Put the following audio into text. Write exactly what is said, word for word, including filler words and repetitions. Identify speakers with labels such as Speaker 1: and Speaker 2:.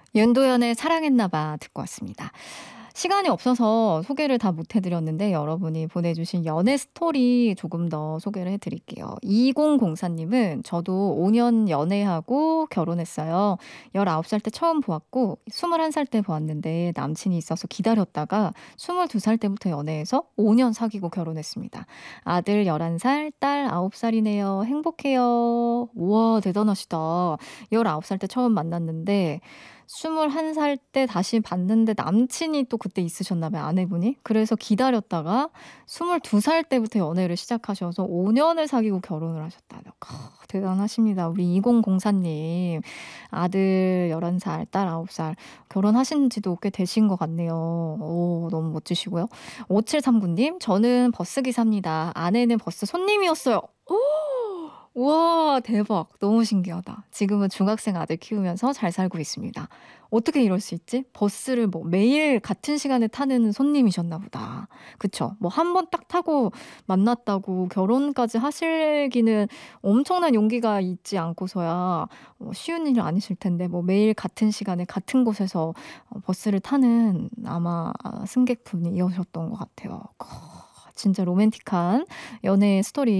Speaker 1: 윤도현의 사랑했나봐 듣고 왔습니다. 시간이 없어서 소개를 다 못 해드렸는데 여러분이 보내주신 연애 스토리 조금 더 소개를 해드릴게요. 이공공사 님은 저도 오 년 연애하고 결혼했어요. 열아홉 살 때 처음 보았고 스물한 살 때 보았는데 남친이 있어서 기다렸다가 스물두 살 때부터 연애해서 오 년 사귀고 결혼했습니다. 아들 열한 살, 딸 아홉 살이네요. 행복해요. 우와 대단하시다. 열아홉 살 때 처음 만났는데 스물한 살 때 다시 봤는데 남친이 또 그때 있으셨나 봐요, 아내분이. 그래서 기다렸다가 스물두 살 때부터 연애를 시작하셔서 오 년을 사귀고 결혼을 하셨다는. 크, 대단하십니다. 우리 이공공사 님. 아들 열한 살, 딸 아홉 살. 결혼하신 지도 꽤 되신 것 같네요. 오, 너무 멋지시고요. 오칠삼구 님, 저는 버스기사입니다. 아내는 버스 손님이었어요. 우와 대박. 너무 신기하다. 지금은 중학생 아들 키우면서 잘 살고 있습니다. 어떻게 이럴 수 있지? 버스를 뭐 매일 같은 시간에 타는 손님이셨나 보다. 그쵸? 뭐 한 번 딱 타고 만났다고 결혼까지 하시기는 엄청난 용기가 있지 않고서야 어, 쉬운 일은 아니실 텐데 뭐 매일 같은 시간에 같은 곳에서 어, 버스를 타는 아마 승객분이셨던 것 같아요. 크, 진짜 로맨틱한 연애 스토리